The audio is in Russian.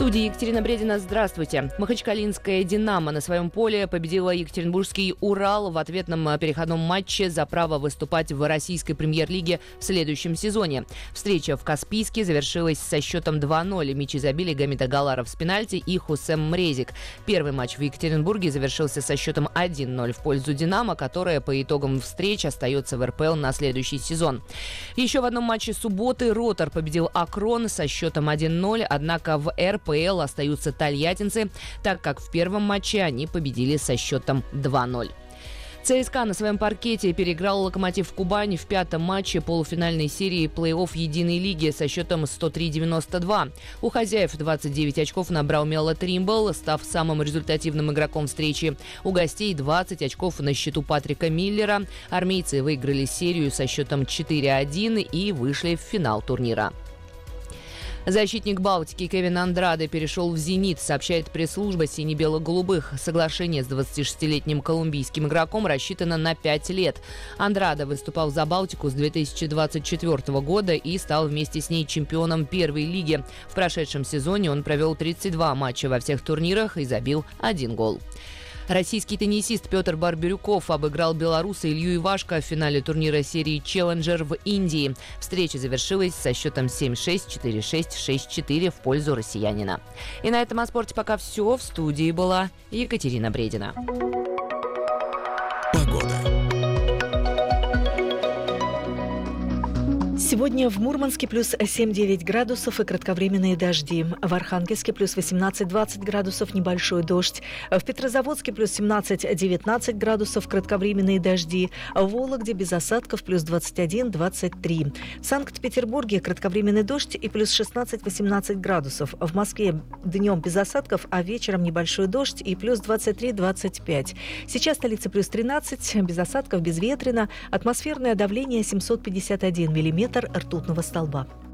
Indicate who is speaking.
Speaker 1: студии Екатерина Бредина. Здравствуйте. Махачкалинская «Динамо» на своем поле победила екатеринбургский «Урал» в ответном переходном матче за право выступать в российской премьер-лиге в следующем сезоне. Встреча в Каспийске завершилась со счетом 2-0. Мячи забили Гамид Агаларов с пенальти и Хусем Мрезик. Первый матч в Екатеринбурге завершился со счетом 1-0 в пользу «Динамо», которая по итогам встреч остается в РПЛ на следующий сезон. Еще в одном матче субботы «Ротор» победил «Акрон» со счетом 1-0, однако в РПЛ остаются тольяттинцы, так как в первом матче они победили со счетом 2-0. ЦСКА на своем паркете переиграл «Локомотив Кубань» в пятом матче полуфинальной серии плей-офф Единой лиги со счетом 103-92. У хозяев 29 очков набрал Мело Тримбл, став самым результативным игроком встречи. У гостей 20 очков на счету Патрика Миллера. Армейцы выиграли серию со счетом 4-1 и вышли в финал турнира. Защитник Балтики Кевин Андраде перешел в «Зенит», сообщает пресс-служба сине-бело-голубых. Соглашение с 26-летним колумбийским игроком рассчитано на 5 лет. Андраде выступал за Балтику с 2024 года и стал вместе с ней чемпионом первой лиги. В прошедшем сезоне он провел 32 матча во всех турнирах и забил 1 гол. Российский теннисист Петр Барбирюков обыграл белоруса Илью Ивашко в финале турнира серии «Челленджер» в Индии. Встреча завершилась со счетом 7-6, 4-6, 6-4 в пользу россиянина. И на этом о спорте пока все. В студии была Екатерина Бредина.
Speaker 2: Сегодня в Мурманске плюс 7-9 градусов и кратковременные дожди. В Архангельске плюс 18-20 градусов, небольшой дождь. В Петрозаводске плюс 17-19 градусов, кратковременные дожди. В Вологде без осадков плюс 21-23. В Санкт-Петербурге кратковременный дождь и плюс 16-18 градусов. В Москве днем без осадков, а вечером небольшой дождь и плюс 23-25. Сейчас столица плюс 13, без осадков, безветренно. Атмосферное давление 751 миллиметр ртутного столба.